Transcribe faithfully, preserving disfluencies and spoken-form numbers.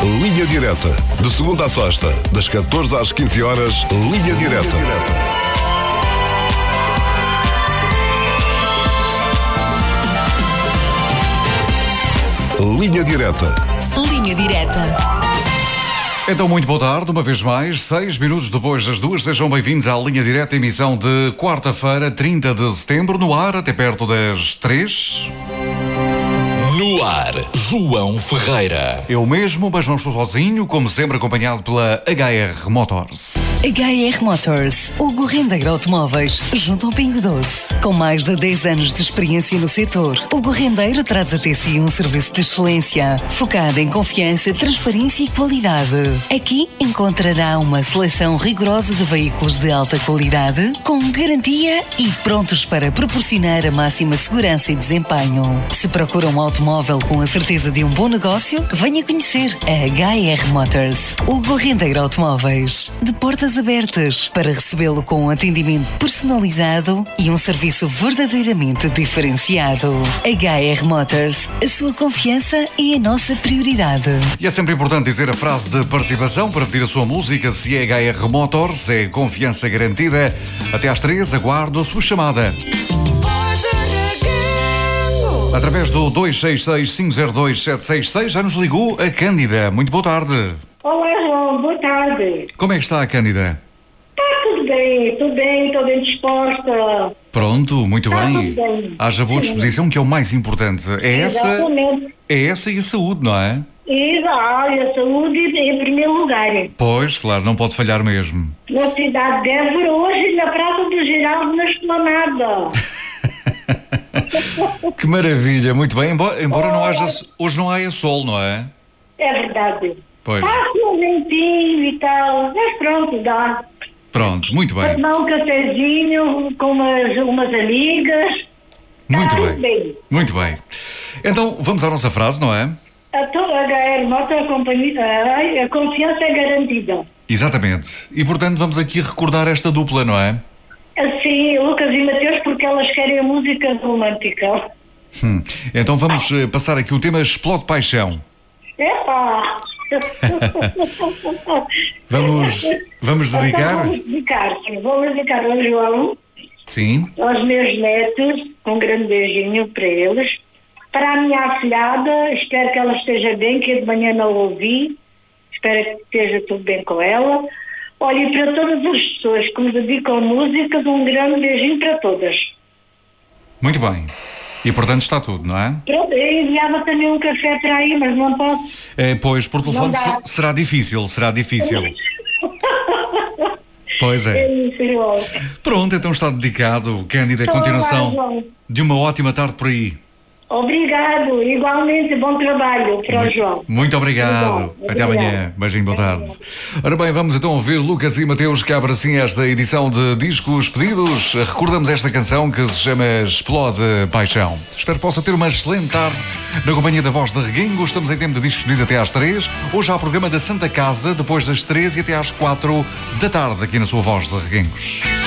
Linha Direta. De segunda à sexta, das catorze às quinze horas, Linha Direta. Linha Direta. Linha Direta. Então, muito boa tarde, uma vez mais, seis minutos depois das duas, sejam bem-vindos à Linha Direta, emissão de quarta-feira, trinta de setembro, no ar, até perto das três. No ar, João Ferreira. Eu mesmo, mas não estou sozinho, como sempre acompanhado pela H R Motors. H R Motors, Hugo Rendeiro Automóveis, junto ao Pingo Doce. Com mais de dez anos de experiência no setor, Hugo Rendeiro traz até si um serviço de excelência, focado em confiança, transparência e qualidade. Aqui encontrará uma seleção rigorosa de veículos de alta qualidade, com garantia e prontos para proporcionar a máxima segurança e desempenho. Se procura um automóvel com a certeza de um bom negócio, venha conhecer a H R Motors. Hugo Rendeiro Automóveis, de portas abertas para recebê-lo com um atendimento personalizado e um serviço verdadeiramente diferenciado. H R Motors, a sua confiança é a nossa prioridade. E é sempre importante dizer a frase de participação para pedir a sua música. Se é H R Motors, é confiança garantida. Até às três, aguardo a sua chamada. Através do dois seis seis, cinco zero dois, sete seis seis, já nos ligou a Cândida. Muito boa tarde. Olá, João. Boa tarde. Como é que está a Cândida? Está tudo bem, estou bem, estou bem disposta. Pronto, muito Está bem. tudo bem. Haja boa disposição, que é o mais importante. É essa, Exatamente. é essa e a saúde, não é? Exato, a saúde em primeiro lugar. Pois, claro, não pode falhar mesmo. Na cidade de Évora, hoje na Praça do Geraldo, na Esplanada. Que maravilha, muito bem. Embora, embora não haja, hoje não haja sol, não é? É verdade. Pois. Está um ventinho e tal, mas pronto, dá. Pronto, muito Para bem. tomar um cafezinho com umas, umas amigas. Muito Está bem. tudo bem. Muito bem. Então, vamos à nossa frase, não é? A tua H R Motor, a, companhia, a, a confiança é garantida. Exatamente. E, portanto, vamos aqui recordar esta dupla, não é? Assim, Lucas e Mateus, porque elas querem a música romântica. Hum. Então vamos eh, passar aqui o tema Explode Paixão. Epá! Vamos, vamos Então dedicar? vamos dedicar, sim. Vamos dedicar ao João, Sim. aos meus netos, um grande beijinho para eles. Para a minha afilhada, espero que ela esteja bem, que eu de manhã não ouvi. Espero que esteja tudo bem com ela. Olha, e para todas as pessoas que me dedicam a música, um grande beijinho para todas. Muito bem. E, portanto, está tudo, não é? Pronto, eu enviava também um café para aí, mas não posso. É, pois, por telefone Não dá. se- será difícil, será difícil. Pois É é. isso, João. Pronto, então está dedicado, Cândida, a Então, continuação vai, João. de uma ótima tarde por aí. Obrigado, igualmente, bom trabalho para o João. Muito obrigado. Muito bom. Até Obrigado. amanhã. Beijinho, boa tarde. Ora bem, vamos então ouvir Lucas e Mateus, que abre assim esta edição de Discos Pedidos. Recordamos esta canção que se chama Explode Paixão. Espero que possa ter uma excelente tarde na companhia da Voz de Reguingo. Estamos em tempo de Discos Pedidos até às três. Hoje há o programa da Santa Casa, depois das três e até às quatro da tarde, aqui na sua Voz de Reguingos.